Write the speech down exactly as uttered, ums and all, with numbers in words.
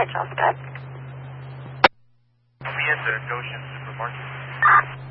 ahead, John Scott. I'll be at the Goshen Supermarket.